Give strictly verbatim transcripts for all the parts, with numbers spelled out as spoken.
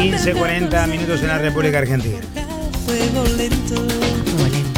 quince cuarenta minutos en la República Argentina. Fuego lento. Fuego lento.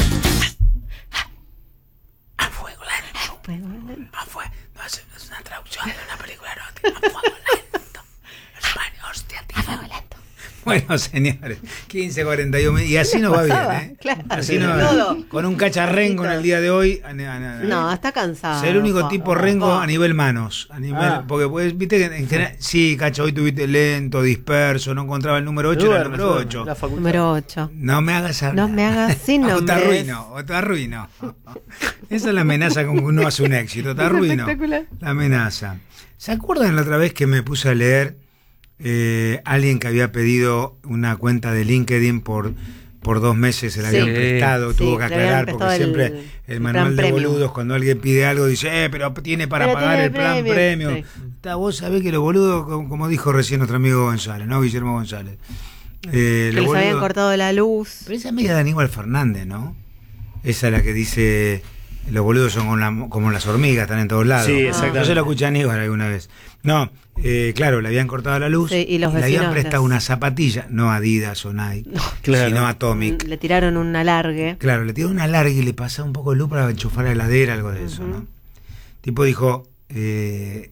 A fuego lento. Fuego lento. A fuego. No es, no es una traducción de una película erótica. A fuego lento. España, hostia, tío. A fuego lento. Bueno, señores, quince cuarenta y uno. Y así nos va bien, ¿eh? Claro, Así nos todo. Con un cacharrengo en el día de hoy. a- a- a- No, está cansado. Ser el único Po- tipo rengo po- a nivel manos. A nivel, Ah. Porque, pues, viste que en general. Sí, Cacho, hoy tuviste lento, disperso, no encontraba el número ocho, era el número ocho. La facultad. Número ocho. No me hagas hablar. No me hagas sin O te nombres. arruino, o te arruino. Esa es la amenaza con que uno hace un éxito, te arruino. Espectacular. La amenaza. ¿Se acuerdan la otra vez que me puse a leer eh, alguien que había pedido una cuenta de LinkedIn por, por dos meses, se la Sí. habían prestado, Sí, tuvo que le habían aclarar, porque prestado el- siempre el el, manual plan de premium. boludos, cuando alguien pide algo, dice, eh, pero tiene para Pero pagar tiene el plan premium. premium. Sí. Está, vos sabés que los boludos, como, como dijo recién nuestro amigo González, ¿no? Guillermo González. Eh, Que los les habían boludos- cortado la luz. pero esa es amiga de Aníbal Fernández, ¿no? Esa es la que dice, los boludos son como, la- como las hormigas, están en todos lados. Sí, Yo exactamente. se lo escuché a Aníbal alguna vez. No, eh, claro, le habían cortado la luz Sí, y los le habían vecinos prestado las- una zapatilla, no Adidas o Nike, Claro. sino Atomic. Le tiraron un alargue. Claro, le tiró una larga y le pasaba un poco de luz para enchufar la heladera, algo de eso, Ujú. ¿no? Tipo dijo, eh,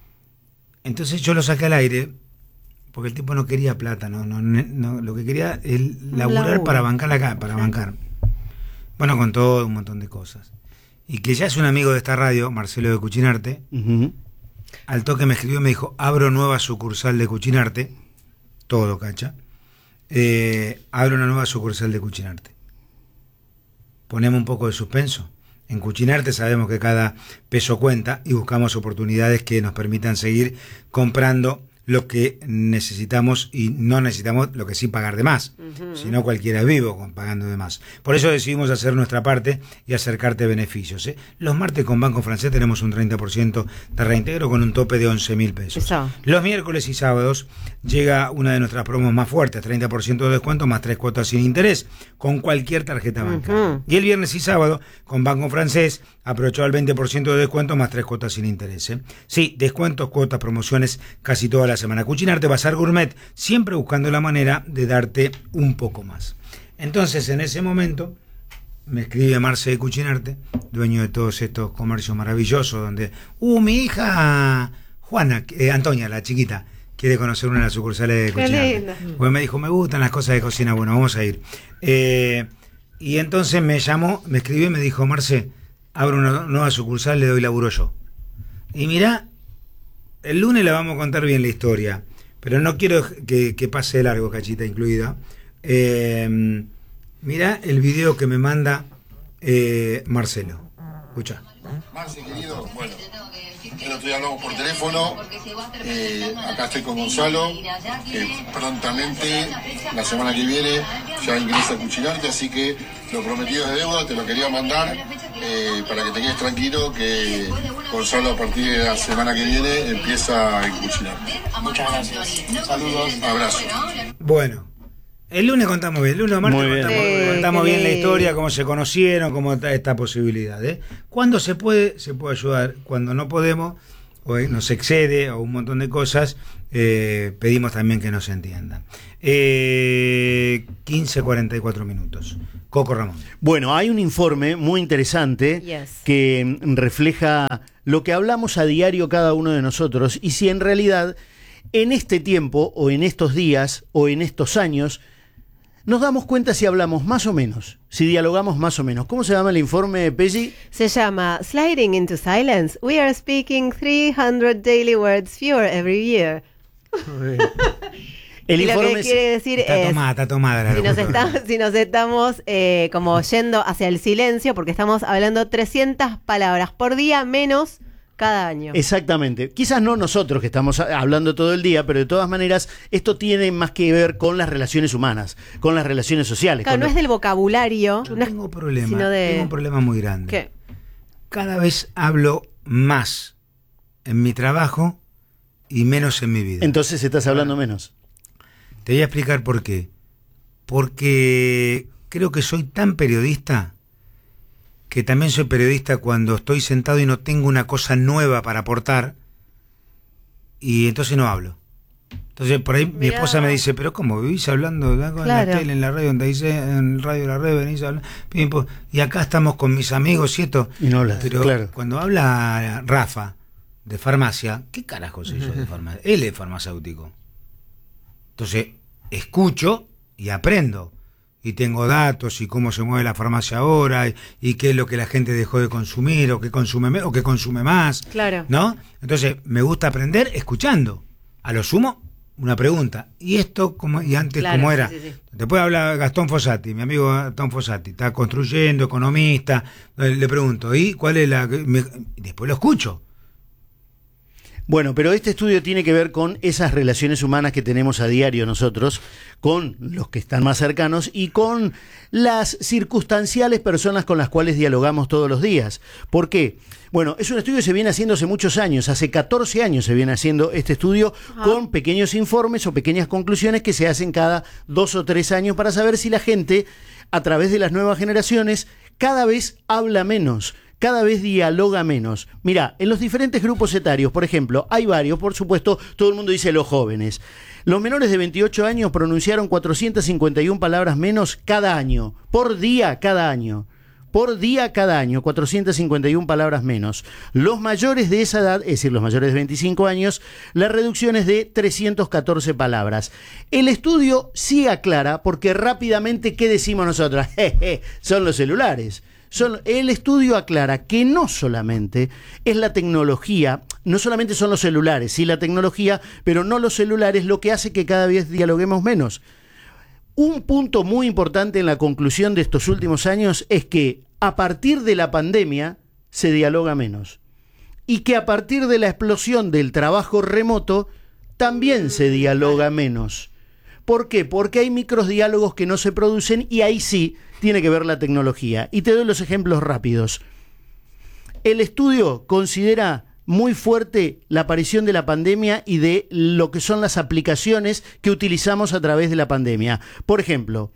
entonces yo lo saqué al aire, porque el tipo no quería plata, no, no, no, lo que quería es laburar laburo. para bancar acá, para bancar. Bueno, con todo un montón de cosas. Y que ya es un amigo de esta radio, Marcelo de Cuchinarte, Ujú. al toque me escribió y me dijo, abro nueva sucursal de Cuchinarte, todo, cacha, eh, abro una nueva sucursal de Cuchinarte. Ponemos un poco de suspenso. En Cuchinarte sabemos que cada peso cuenta y buscamos oportunidades que nos permitan seguir comprando lo que necesitamos y no necesitamos lo que sí pagar de más, Ujú. si no cualquiera es vivo con- pagando de más. Por eso decidimos hacer nuestra parte y acercarte beneficios, ¿eh? Los martes con Banco Francés tenemos un treinta por ciento de reintegro con un tope de once mil pesos. Eso. Los miércoles y sábados llega una de nuestras promos más fuertes, treinta por ciento de descuento más tres cuotas sin interés con cualquier tarjeta bancaria. Ujú. Y el viernes y sábado con Banco Francés aprovechó el veinte por ciento de descuento más tres cuotas sin interés, ¿eh? Sí, descuentos, cuotas, promociones casi toda la semana. Cuchinarte, Bazar Gourmet, siempre buscando la manera de darte un poco más. Entonces, en ese momento, me escribe Marce de Cuchinarte, dueño de todos estos comercios maravillosos, donde, uh, mi hija Juana, eh, Antonia, la chiquita, quiere conocer una de las sucursales de Qué Cuchinarte. lindo. Porque me dijo, me gustan las cosas de cocina, bueno, vamos a ir. Eh, y entonces me llamó, me escribió y me dijo, Marce, abro una nueva sucursal, le doy laburo yo. Y mirá, el lunes le vamos a contar bien la historia, pero no quiero que, que pase de largo, Cachita incluida. Eh, mirá el video que me manda eh, Marcelo. Escucha. Marce, querido, bueno, el otro día hablamos por teléfono, eh, acá estoy con Gonzalo, que prontamente, la semana que viene, ya ingresa a Cuchinarte, así que lo prometido es deuda, te lo quería mandar eh, para que te quedes tranquilo que Gonzalo a partir de la semana que viene empieza en Cuchinarte. Muchas gracias. Saludos. Abrazo. Bueno, el lunes contamos bien, el lunes o martes Muy bien. contamos, Sí, contamos qué bien la lindo. historia, cómo se conocieron, cómo está esta posibilidad. ¿eh? Cuando se puede, se puede ayudar. Cuando no podemos, o nos excede, o un montón de cosas, eh, pedimos también que nos entiendan. Eh, quince cuarenta y cuatro minutos. Coco Ramón. Bueno, hay un informe muy interesante Yes. que mm, refleja lo que hablamos a diario cada uno de nosotros y si en realidad en este tiempo o en estos días o en estos años nos damos cuenta si hablamos más o menos, si dialogamos más o menos. ¿Cómo se llama el informe, Pelli? Se llama Sliding into Silence. We are speaking three hundred daily words fewer every year. El y lo informe que es- quiere decir Está es... tomada, está tomada la Si nos, locutora. está- si nos estamos eh, como yendo hacia el silencio, porque estamos hablando trescientas palabras por día menos cada año. Exactamente. Quizás no nosotros que estamos a- hablando todo el día, pero de todas maneras esto tiene más que ver con las relaciones humanas, con las relaciones sociales. Claro, con no lo- es del vocabulario. Yo no es- tengo un problema, sino de- tengo un problema muy grande. ¿Qué? Cada vez hablo más en mi trabajo y menos en mi vida. Entonces estás hablando menos. Te voy a explicar por qué. Porque creo que soy tan periodista que también soy periodista cuando estoy sentado y no tengo una cosa nueva para aportar y entonces no hablo. Entonces, por ahí mi Mirá. esposa me dice, pero ¿cómo? ¿Vivís hablando de algo en Claro. la tele, en la radio, donde dice, en el radio de la red, venís hablando? Pim, pum, y acá estamos con mis amigos y esto. Y no hablas, Pero claro. cuando habla Rafa de farmacia, ¿qué carajo soy yo de farmacia? Él es farmacéutico. Entonces, escucho y aprendo. Y tengo datos y cómo se mueve la farmacia ahora y, y qué es lo que la gente dejó de consumir o qué consume menos o qué consume más. Claro. ¿No? Entonces, me gusta aprender escuchando. A lo sumo, una pregunta. ¿Y esto cómo, y antes Claro, cómo era? sí, sí, sí. Después habla Gastón Fossati, mi amigo Gastón Fossati, está construyendo, economista. Le pregunto, ¿y cuál es la...? Me, después lo escucho. Bueno, pero este estudio tiene que ver con esas relaciones humanas que tenemos a diario nosotros, con los que están más cercanos y con las circunstanciales personas con las cuales dialogamos todos los días. ¿Por qué? Bueno, es un estudio que se viene haciendo hace muchos años, hace catorce años se viene haciendo este estudio Ajá. con pequeños informes o pequeñas conclusiones que se hacen cada dos o tres años para saber si la gente, a través de las nuevas generaciones, cada vez habla menos, cada vez dialoga menos. Mirá, en los diferentes grupos etarios, por ejemplo, hay varios, por supuesto, todo el mundo dice los jóvenes. Los menores de veintiocho años pronunciaron cuatrocientas cincuenta y una palabras menos cada año, por día cada año. Por día cada año, cuatrocientas cincuenta y una palabras menos. Los mayores de esa edad, es decir, los mayores de veinticinco años, la reducción es de trescientas catorce palabras. El estudio sí aclara, porque rápidamente, ¿qué decimos nosotros? Jeje, son los celulares. Son, el estudio aclara que no solamente es la tecnología, no solamente son los celulares, sí la tecnología, pero no los celulares lo que hace que cada vez dialoguemos menos. Un punto muy importante en la conclusión de estos últimos años es que a partir de la pandemia se dialoga menos y que a partir de la explosión del trabajo remoto también se dialoga menos. ¿Por qué? Porque hay microdiálogos que no se producen y ahí sí tiene que ver la tecnología. Y te doy los ejemplos rápidos. El estudio considera muy fuerte la aparición de la pandemia y de lo que son las aplicaciones que utilizamos a través de la pandemia. Por ejemplo,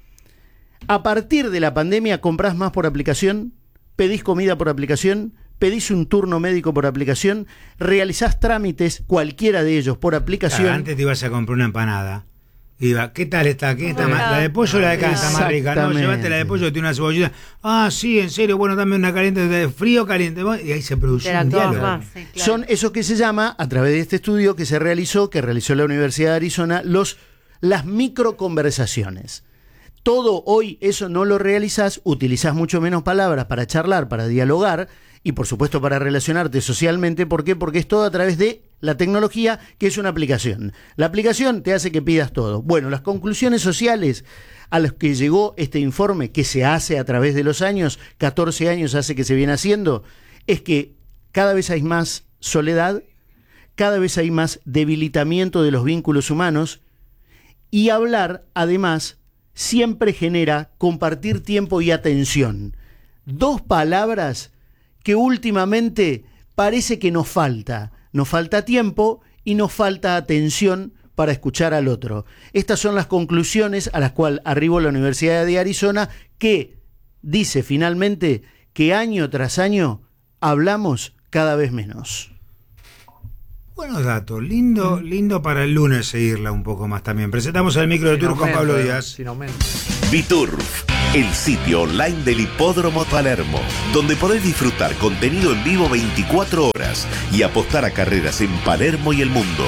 a partir de la pandemia comprás más por aplicación, pedís comida por aplicación, pedís un turno médico por aplicación, realizás trámites, cualquiera de ellos, por aplicación. Claro, antes te ibas a comprar una empanada. Iba, ¿qué tal está? ¿Qué está Ajá. más? La de pollo o la de carne está más rica. No, Exactamente. llevaste la de pollo, tiene una cebollita. Ah, sí, en serio, bueno, dame una caliente, de frío caliente. Y ahí se produce un Interactuabas diálogo. más, sí, claro. Son eso que se llama, a través de este estudio que se realizó, que realizó la Universidad de Arizona, los, las microconversaciones. Todo hoy eso no lo realizás, utilizás mucho menos palabras para charlar, para dialogar y por supuesto para relacionarte socialmente. ¿Por qué? Porque es todo a través de la tecnología, que es una aplicación. La aplicación te hace que pidas todo. Bueno, las conclusiones sociales a las que llegó este informe, que se hace a través de los años, catorce años hace que se viene haciendo, es que cada vez hay más soledad, cada vez hay más debilitamiento de los vínculos humanos y hablar, además, siempre genera compartir tiempo y atención. Dos palabras que últimamente parece que nos falta. Nos falta tiempo y nos falta atención para escuchar al otro. Estas son las conclusiones a las cuales arribó la Universidad de Arizona, que dice finalmente que año tras año hablamos cada vez menos. Buenos datos, lindo, lindo para el lunes seguirla un poco más también. Presentamos el micro de Sin Tour con aumento, Pablo eh, Díaz. Sin aumento. Biturf, el sitio online del Hipódromo Palermo, donde podés disfrutar contenido en vivo veinticuatro horas y apostar a carreras en Palermo y el mundo.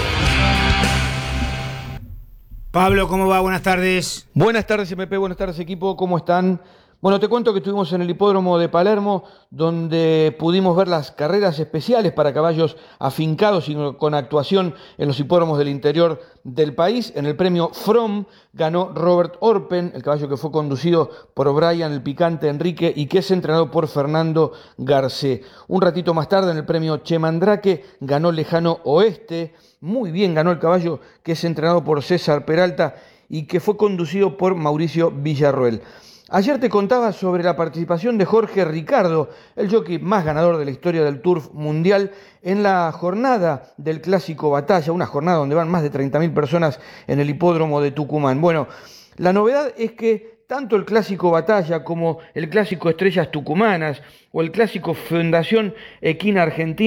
Pablo, ¿cómo va? Buenas tardes. Buenas tardes, M P, buenas tardes, equipo, ¿cómo están? Bueno, te cuento que estuvimos en el hipódromo de Palermo, donde pudimos ver las carreras especiales para caballos afincados y con actuación en los hipódromos del interior del país. En el premio From ganó Robert Orpen, el caballo que fue conducido por Brian el Picante Enrique y que es entrenado por Fernando Garcé. Un ratito más tarde, en el premio Chemandraque, ganó Lejano Oeste. Muy bien ganó el caballo que es entrenado por César Peralta y que fue conducido por Mauricio Villarroel. Ayer te contaba sobre la participación de Jorge Ricardo, el jockey más ganador de la historia del Turf Mundial, en la jornada del Clásico Batalla, una jornada donde van más de treinta mil personas en el hipódromo de Tucumán. Bueno, la novedad es que tanto el Clásico Batalla como el Clásico Estrellas Tucumanas o el Clásico Fundación Equina Argentina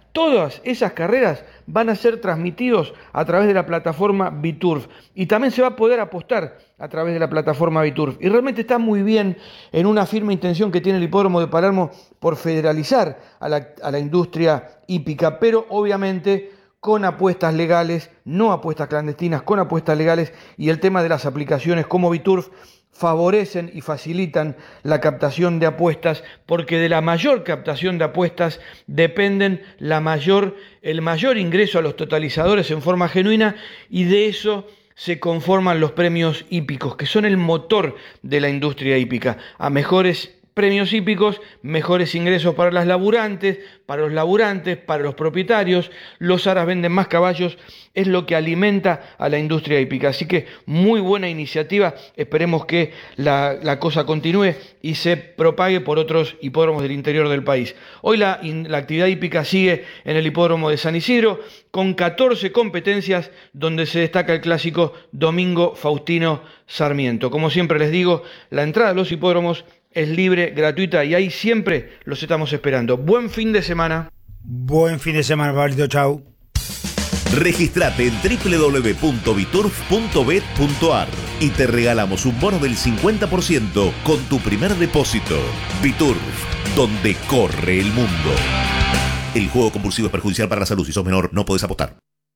Todas esas carreras van a ser transmitidos a través de la plataforma Biturf y también se va a poder apostar a través de la plataforma Biturf. Y realmente está muy bien en una firme intención que tiene el Hipódromo de Palermo por federalizar a la, a la industria hípica, pero obviamente con apuestas legales, no apuestas clandestinas, con apuestas legales, y el tema de las aplicaciones como Biturf favorecen y facilitan la captación de apuestas, porque de la mayor captación de apuestas dependen la mayor, el mayor ingreso a los totalizadores en forma genuina, y de eso se conforman los premios hípicos, que son el motor de la industria hípica. A mejores premios hípicos, mejores ingresos para las laburantes, para los laburantes, para los propietarios, los aras venden más caballos, es lo que alimenta a la industria hípica. Así que muy buena iniciativa, esperemos que la, la cosa continúe y se propague por otros hipódromos del interior del país. Hoy la, la actividad hípica sigue en el hipódromo de San Isidro, con catorce competencias, donde se destaca el clásico Domingo Faustino Sarmiento. Como siempre les digo, la entrada a los hipódromos es libre, gratuita, y ahí siempre los estamos esperando. Buen fin de semana. Buen fin de semana, Pablito. Chau. Registrate en doble u doble u doble u punto biturf punto bet punto a r y te regalamos un bono del cincuenta por ciento con tu primer depósito. Biturf, donde corre el mundo. El juego compulsivo es perjudicial para la salud. Si sos menor, no podés apostar.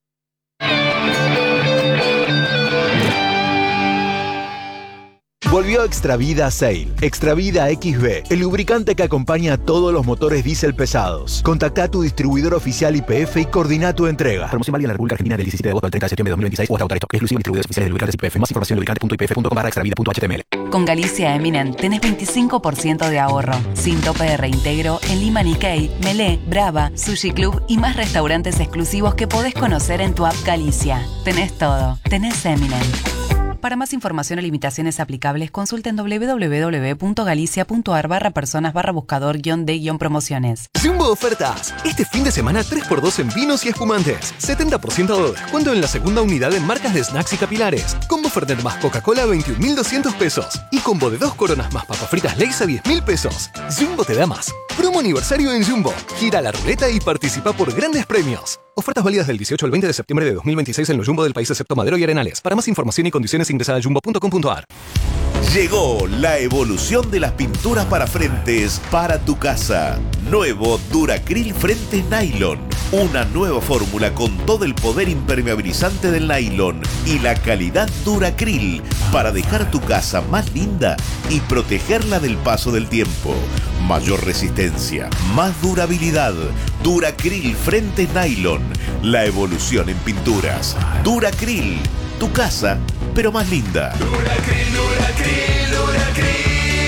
Volvió Extravida Sail. Extravida X B, el lubricante que acompaña a todos los motores diésel pesados. Contacta a tu distribuidor oficial I P F y coordina tu entrega. Promoción válida en la República Argentina del diecisiete de agosto al treinta de septiembre de dos mil veintiséis o hasta agotar stock. Exclusivo en distribuidores oficiales de lubricantes I P F. Más información en lubricante punto i p f punto com barra extravida punto h t m l. Con Galicia Eminent tenés veinticinco por ciento de ahorro. Sin tope de reintegro en Lima Nikkei, Melé, Brava, Sushi Club y más restaurantes exclusivos que podés conocer en tu app Galicia. Tenés todo. Tenés Eminent. Para más información o limitaciones aplicables, consulta en doble u doble u doble u punto galicia punto a r barra personas barra buscador guión de guión promociones. Jumbo Ofertas. Este fin de semana tres por dos en vinos y espumantes. setenta por ciento de descuento en la segunda unidad en marcas de snacks y capilares. Combo Fernet más Coca-Cola a veintiún mil doscientos pesos. Y combo de dos coronas más papas fritas Lay's a diez mil pesos. Jumbo te da más. Promo aniversario en Jumbo. Gira la ruleta y participa por grandes premios. Ofertas válidas del dieciocho al veinte de septiembre de dos mil veintiséis en los Jumbo del país excepto Madero y Arenales. Para más información y condiciones ingresa a jumbo punto com punto a r. Llegó la evolución de las pinturas para frentes para tu casa. Nuevo Duracril Frentes Nylon. Una nueva fórmula con todo el poder impermeabilizante del nylon y la calidad Duracril para dejar tu casa más linda y protegerla del paso del tiempo. Mayor resistencia, más durabilidad. Duracril Frentes Nylon. La evolución en pinturas. Duracril. Tu casa, pero más linda. Duracril, Duracril, Duracril.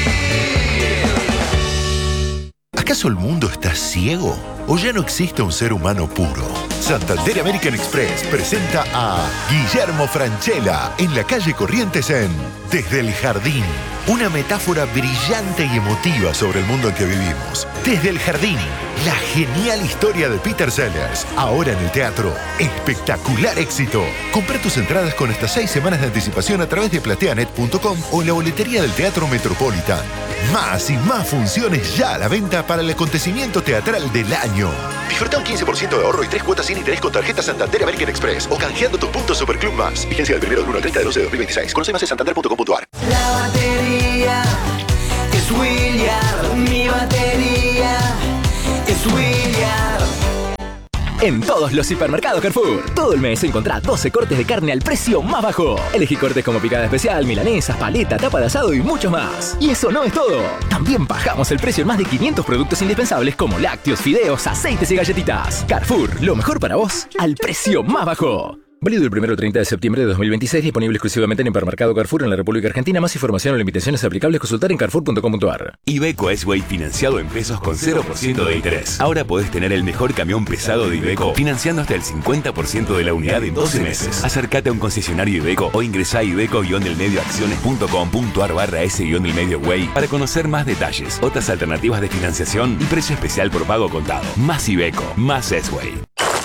¿Acaso el mundo está ciego? ¿O ya no existe un ser humano puro? Santander American Express presenta a Guillermo Francella en la calle Corrientes en Desde el Jardín. Una metáfora brillante y emotiva sobre el mundo en que vivimos. Desde el Jardín, la genial historia de Peter Sellers. Ahora en el teatro. Espectacular éxito. Compra tus entradas con hasta seis semanas de anticipación a través de plateanet punto com o en la boletería del Teatro Metropolitan. Más y más funciones ya a la venta para el acontecimiento teatral del año. Disfruta un quince por ciento de ahorro y tres cuotas sin interés con tarjeta Santander American Express o canjeando tus puntos Superclub Más. Vigencia del primero del uno al treinta de doce de dos mil veintiséis. Conoce más en santander punto com punto a r. La batería es William, mi batería es William. En todos los hipermercados Carrefour, todo el mes encontrá doce cortes de carne al precio más bajo. Elegí cortes como picada especial, milanesas, paleta, tapa de asado y muchos más. Y eso no es todo. También bajamos el precio en más de quinientos productos indispensables como lácteos, fideos, aceites y galletitas. Carrefour, lo mejor para vos al precio más bajo. Válido el primero al treinta de septiembre de dos mil veintiséis, disponible exclusivamente en Hipermercado Carrefour en la República Argentina. Más información o limitaciones aplicables consultar en carrefour punto com punto a r. Iveco S-Way financiado en pesos con cero por ciento de interés. Ahora podés tener el mejor camión pesado de Iveco financiando hasta el cincuenta por ciento de la unidad en doce meses. Acércate a un concesionario Iveco o ingresá a iveco guion del medio acciones punto com punto a r barra s guion del medio way para conocer más detalles, otras alternativas de financiación y precio especial por pago contado. Más Iveco, más S-Way.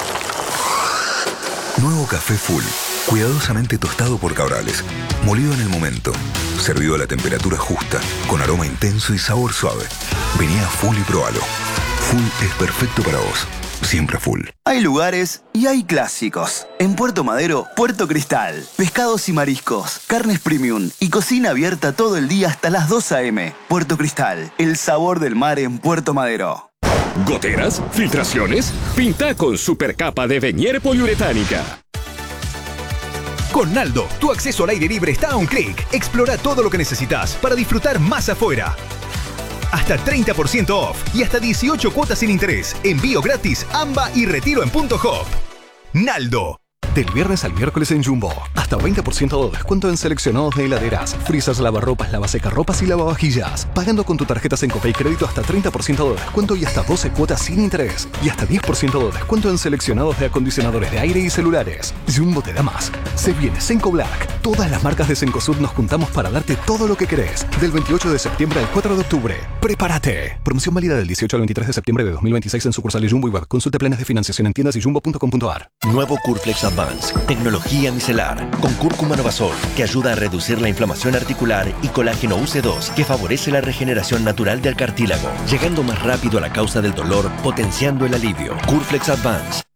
Nuevo café Full, cuidadosamente tostado por Cabrales, molido en el momento, servido a la temperatura justa, con aroma intenso y sabor suave. Vení a Full y probalo. Full es perfecto para vos. siempre full. Hay lugares y hay clásicos. En Puerto Madero, Puerto Cristal. Pescados y mariscos, carnes premium y cocina abierta todo el día hasta las dos a eme. Puerto Cristal, el sabor del mar en Puerto Madero. ¿Goteras? ¿Filtraciones? Pinta con supercapa de Venier poliuretánica. Con Naldo, tu acceso al aire libre está a un clic. Explora todo lo que necesitas para disfrutar más afuera. Hasta treinta por ciento off y hasta dieciocho cuotas sin interés. Envío gratis, AMBA y retiro en punto hop. Naldo. Del viernes al miércoles en Jumbo. Hasta veinte por ciento de descuento en seleccionados de heladeras, frisas, lavarropas, lavasecarropas y lavavajillas. Pagando con tu tarjeta Copay Crédito hasta treinta por ciento de descuento y hasta doce cuotas sin interés. Y hasta diez por ciento de descuento en seleccionados de acondicionadores de aire y celulares. Jumbo te da más. Se viene Senco Black. Todas las marcas de Cencosud nos juntamos para darte todo lo que querés. Del veintiocho de septiembre al cuatro de octubre. ¡Prepárate! Promoción válida del dieciocho al veintitrés de septiembre de dos mil veintiséis en sucursales Jumbo y Web. Consulte planes de financiación en tiendas y jumbo punto com punto a r. Nuevo Curflex Advance. Tecnología micelar con cúrcuma novasol que ayuda a reducir la inflamación articular y colágeno U C dos que favorece la regeneración natural del cartílago, llegando más rápido a la causa del dolor, potenciando el alivio. Curflex Advance.